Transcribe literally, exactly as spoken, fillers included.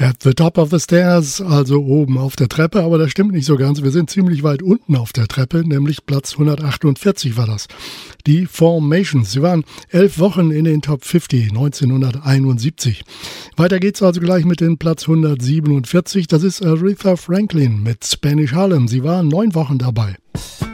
At the top of the stairs, also oben auf der Treppe, aber das stimmt nicht so ganz. Wir sind ziemlich weit unten auf der Treppe, nämlich Platz hundertachtundvierzig war das. Die Formations, sie waren elf Wochen in den Top fünfzig, neunzehnhunderteinundsiebzig. Weiter geht's also gleich mit dem Platz hundertsiebenundvierzig. Das ist Aretha Franklin mit Spanish Harlem. Sie waren neun Wochen dabei.